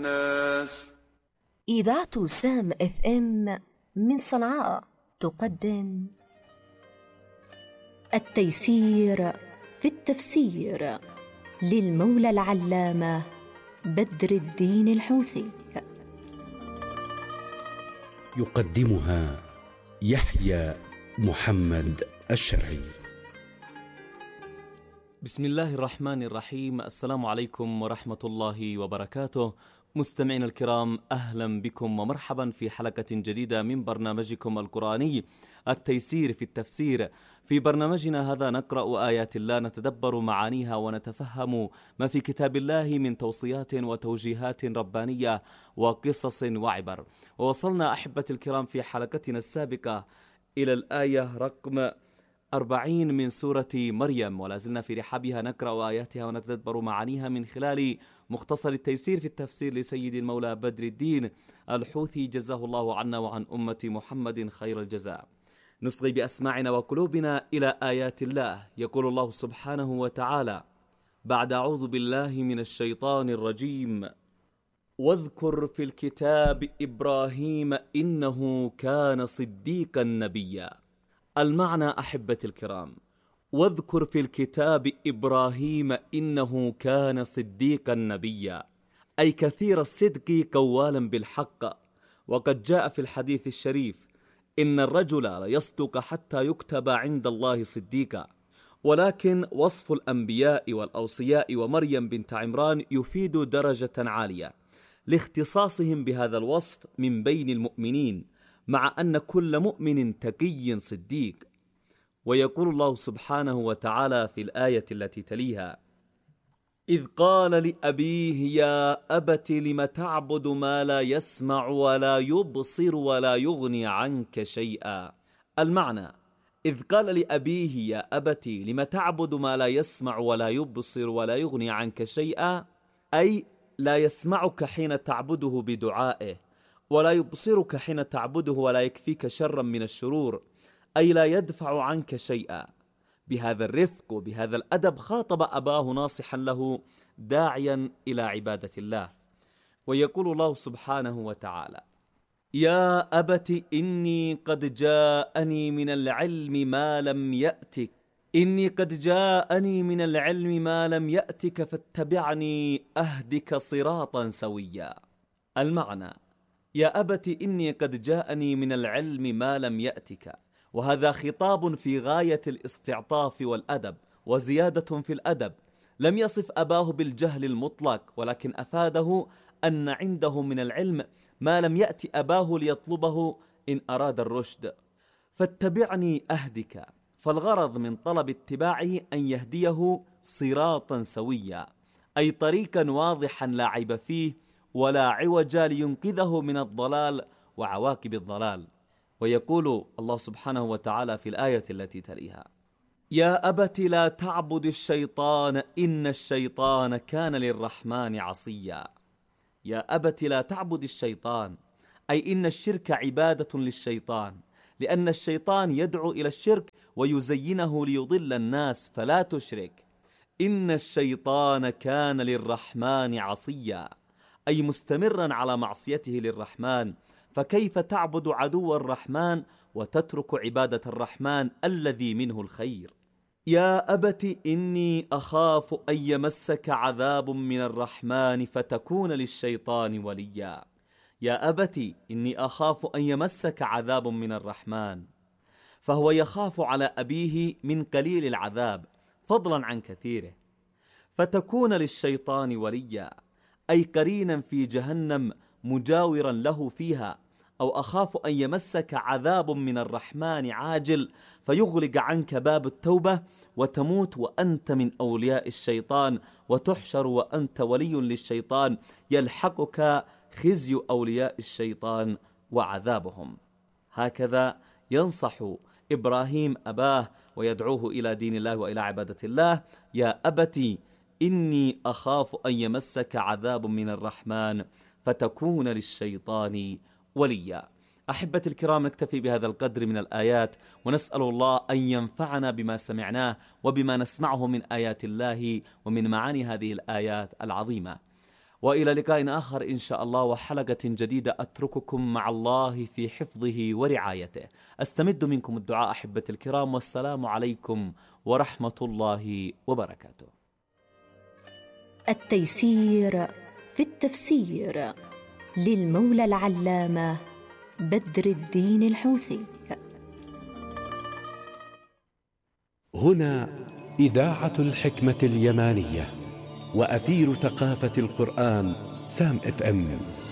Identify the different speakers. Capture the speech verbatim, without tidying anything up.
Speaker 1: الناس.
Speaker 2: إذاعة سام اف ام من صنعاء تقدم التيسير في التفسير للمولى العلامة بدر الدين الحوثي.
Speaker 3: يقدمها يحيى محمد الشرعي.
Speaker 4: بسم الله الرحمن الرحيم. السلام عليكم ورحمة الله وبركاته. مستمعينا الكرام، أهلا بكم ومرحبا في حلقة جديدة من برنامجكم القرآني التيسير في التفسير. في برنامجنا هذا نقرأ آيات الله، نتدبر معانيها ونتفهم ما في كتاب الله من توصيات وتوجيهات ربانية وقصص وعبر. ووصلنا أحبة الكرام في حلقتنا السابقة إلى الآية رقم أربعين من سورة مريم، ولا زلنا في رحابها نقرأ آياتها ونتدبر معانيها من خلال مختصر التيسير في التفسير لسيد المولى بدر الدين الحوثي، جزاه الله عنا وعن أمة محمد خير الجزاء. نصغي بأسماعنا وقلوبنا إلى آيات الله. يقول الله سبحانه وتعالى بعد أعوذ بالله من الشيطان الرجيم: واذكر في الكتاب إبراهيم إنه كان صديقا نبيا. المعنى أحبة الكرام: واذكر في الكتاب إبراهيم إنه كان صديقا نبيا، أي كثير الصدق قوالا بالحق. وقد جاء في الحديث الشريف: إن الرجل لا يصدق حتى يكتب عند الله صديقا. ولكن وصف الأنبياء والأوصياء ومريم بنت عمران يفيد درجة عالية لاختصاصهم بهذا الوصف من بين المؤمنين، مع أن كل مؤمن تقي صديق. ويقول الله سبحانه وتعالى في الآية التي تليها: إذ قال لأبيه يا أبت لم تعبد ما لا يسمع ولا يبصر ولا يغني عنك شيئا. المعنى: إذ قال لأبيه يا أبت لم تعبد ما لا يسمع ولا يبصر ولا يغني عنك شيئا، أي لا يسمعك حين تعبده بدعائه، ولا يبصرك حين تعبده ولا يكفيك شرا من الشرور، أي لا يدفع عنك شيئا. بهذا الرفق وبهذا الأدب خاطب أباه ناصحا له داعيا إلى عبادة الله. ويقول الله سبحانه وتعالى: يا أبت إني قد جاءني من العلم ما لم يأتك إني قد جاءني من العلم ما لم يأتك فاتبعني أهدك صراطا سويا. المعنى: يا أبت إني قد جاءني من العلم ما لم يأتك. وهذا خطاب في غاية الاستعطاف والأدب وزيادة في الأدب. لم يصف أباه بالجهل المطلق، ولكن أفاده أن عنده من العلم ما لم يأتي أباه ليطلبه إن أراد الرشد. فاتبعني أهدك، فالغرض من طلب اتباعه أن يهديه صراطا سويا، أي طريقا واضحا لا عيب فيه ولا عوج، لينقذه من الضلال وعواقب الضلال. ويقول الله سبحانه وتعالى في الآية التي تليها: يا أبت لا تعبد الشيطان إن الشيطان كان للرحمن عصيا. يا أبت لا تعبد الشيطان، أي إن الشرك عبادة للشيطان، لأن الشيطان يدعو إلى الشرك ويزينه ليضل الناس، فلا تشرك. إن الشيطان كان للرحمن عصيا، أي مستمرا على معصيته للرحمن، فكيف تعبد عدو الرحمن وتترك عبادة الرحمن الذي منه الخير؟ يا أبت إني أخاف أن يمسك عذاب من الرحمن فتكون للشيطان وليا. يا أبت إني أخاف أن يمسك عذاب من الرحمن، فهو يخاف على أبيه من قليل العذاب فضلا عن كثيره، فتكون للشيطان وليا، أي قرينا في جهنم مجاورا له فيها. أو أخاف أن يمسك عذاب من الرحمن عاجل فيغلق عنك باب التوبة وتموت وأنت من أولياء الشيطان، وتحشر وأنت ولي للشيطان، يلحقك خزي أولياء الشيطان وعذابهم. هكذا ينصح إبراهيم أباه ويدعوه إلى دين الله وإلى عبادة الله: يا أبت إني أخاف أن يمسك عذاب من الرحمن فتكون للشيطان وليا. أحبة الكرام، نكتفي بهذا القدر من الآيات، ونسأل الله أن ينفعنا بما سمعناه وبما نسمعه من آيات الله ومن معاني هذه الآيات العظيمة. وإلى لقاء آخر إن شاء الله وحلقة جديدة. أترككم مع الله في حفظه ورعايته. أستمد منكم الدعاء أحبتي الكرام، والسلام عليكم ورحمة الله وبركاته.
Speaker 2: التيسير في التفسير للمولى العلامة بدر الدين الحوثي.
Speaker 3: هنا إذاعة الحكمة اليمانية وأثير ثقافة القرآن سام اف ام.